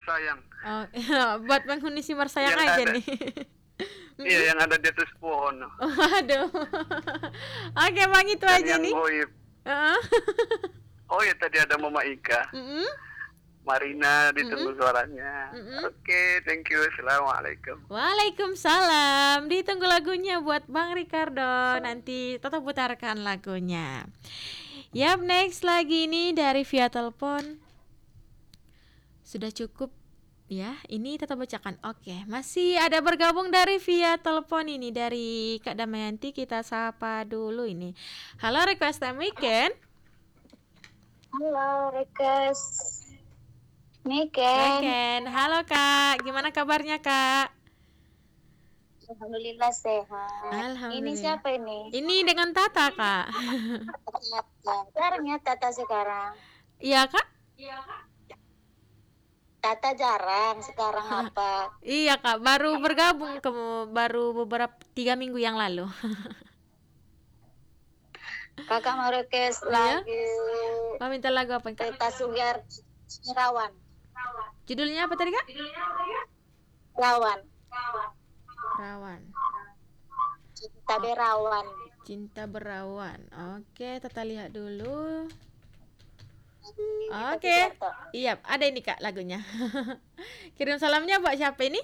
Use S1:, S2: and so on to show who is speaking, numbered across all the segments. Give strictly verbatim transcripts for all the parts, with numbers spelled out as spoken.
S1: Marsayang.
S2: Oh, buat penghuni si Marsayang
S1: Yang
S2: aja
S1: ada.
S2: nih.
S1: Iya, yang ada di atas pohon.
S2: Waduh. Oke, Bang, itu
S1: Dan
S2: aja
S1: yang
S2: nih.
S1: goib.
S2: Heeh.
S1: Oh ya, tadi ada Mama Ika.
S2: Mm-mm.
S1: Marina, ditunggu
S2: Mm-mm.
S1: suaranya.
S2: Mm-mm.
S1: Oke, thank you. Assalamualaikum.
S2: Waalaikumsalam. Ditunggu lagunya buat Bang Ricardo. Nanti tetap putarkan lagunya. Yap, next lagi nih dari via telepon. Sudah cukup ya, ini tetap bacakan. Oke, masih ada bergabung dari via telepon ini dari Kak Damayanti. Kita sapa dulu ini. Halo, request time weekend.
S3: Halo, request weekend.
S2: Weekend. Halo Kak, gimana kabarnya Kak?
S3: Alhamdulillah sehat.
S2: Alhamdulillah.
S3: Ini siapa ini?
S2: Ini dengan Tata Kak.
S3: Jarang ya Tata sekarang.
S2: Iya Kak?
S3: Tata jarang sekarang apa?
S2: Iya Kak, baru bergabung ke baru beberapa tiga minggu yang lalu.
S3: Kakak mau request
S2: Iya?
S3: lagu
S2: Mau minta lagu apa Kak?
S3: Teta Sugar Rawan.
S2: Judulnya apa tadi Kak?
S3: Rawan.
S2: Rawan.
S3: Cinta Berawan.
S2: Cinta Berawan. Oke, Tata lihat dulu. Oke. Iya, ada ini Kak lagunya. Kirim salamnya buat siapa ini?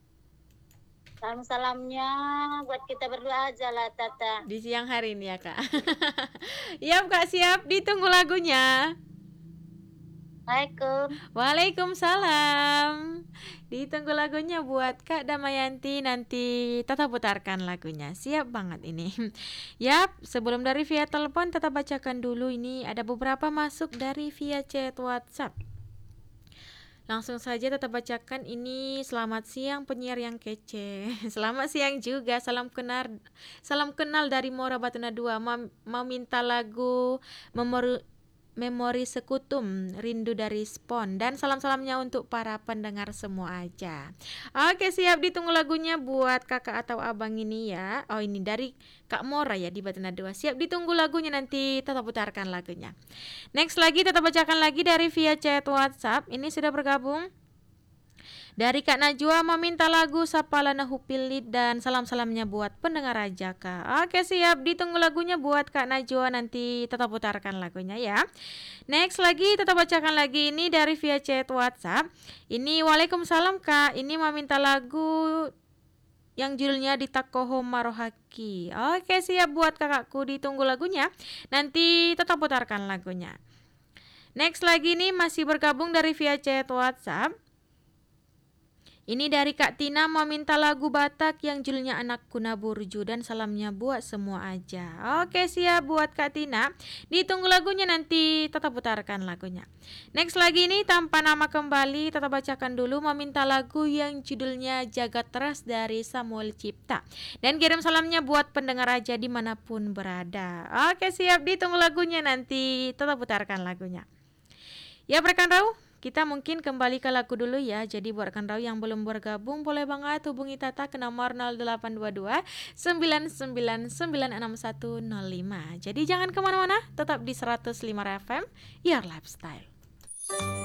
S3: Salam-salamnya buat kita berdua aja lah Tata.
S2: Di siang hari ini ya Kak. Iya Kak, siap. Ditunggu lagunya.
S3: Assalamualaikum.
S2: Waalaikumsalam. Ditunggu lagunya buat Kak Damayanti. Nanti Tata putarkan lagunya. Siap banget ini. Yap, sebelum dari via telepon Tata bacakan dulu ini. Ada beberapa masuk dari via chat WhatsApp. Langsung saja Tata bacakan ini. Selamat siang penyiar yang kece. Selamat siang juga. Salam kenal Salam kenal dari Mora Batuna dua. Mau Mam, minta lagu Memori Memori Sekutum, Rindu dari Spon. Dan salam-salamnya untuk para pendengar semua aja. Oke, siap. Ditunggu lagunya buat kakak atau abang ini ya. Oh, ini dari Kak Mora ya di Batuna dua. Siap, ditunggu lagunya, nanti tetap putarkan lagunya. Next lagi, tetap bacakan lagi dari via chat WhatsApp. Ini sudah bergabung dari Kak Najwa, meminta lagu Sapalana Hupilit dan salam-salamnya buat pendengar aja Kak. Oke, siap. Ditunggu lagunya buat Kak Najwa, nanti tetap putarkan lagunya ya. Next lagi, tetap bacakan lagi ini dari via chat WhatsApp. Ini Waalaikumsalam Kak. Ini meminta lagu yang judulnya Ditakoho Marohaki. Oke, siap buat kakakku. Ditunggu lagunya, nanti tetap putarkan lagunya. Next lagi nih masih bergabung dari via chat WhatsApp. Ini dari Kak Tina, mau minta lagu Batak yang judulnya Anakku Naburju dan salamnya buat semua aja. Oke, siap buat Kak Tina. Ditunggu lagunya, nanti tetap putarkan lagunya. Next lagi ini tanpa nama kembali, tetap bacakan dulu, mau minta lagu yang judulnya Jagat Teras dari Samuel Cipta. Dan kirim salamnya buat pendengar aja dimanapun berada. Oke, siap. Ditunggu lagunya, nanti tetap putarkan lagunya. Ya, rekan Rauh, kita mungkin kembali ke lagu dulu ya. Jadi buat rekan Rauh yang belum bergabung, boleh banget hubungi Tata ke nomor nol delapan dua dua sembilan sembilan sembilan enam satu nol lima. Jadi jangan kemana-mana, tetap di seratus lima F M, Your Lifestyle.